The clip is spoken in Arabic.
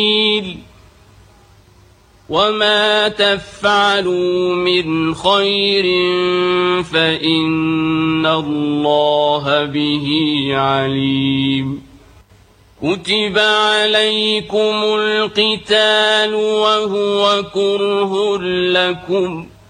وما تفعلوا من خير فإن الله به عليم. كتب عليكم القتال وهو كره لكم